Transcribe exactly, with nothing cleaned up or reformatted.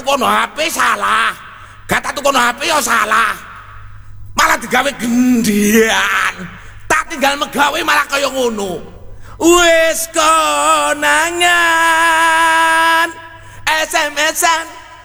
tukono H P salah. Gak tak tukono H P ya salah. Malah digawe gendian. Tak tinggal megawe malah kaya ngono. Wis kon